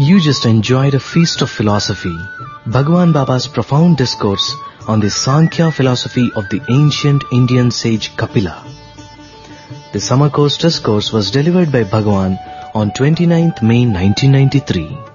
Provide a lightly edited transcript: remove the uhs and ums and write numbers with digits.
You just enjoyed a feast of philosophy, Bhagwan Baba's profound discourse on the Sankhya philosophy of the ancient Indian sage Kapila. The summer course discourse was delivered by Bhagwan on 29th May 1993.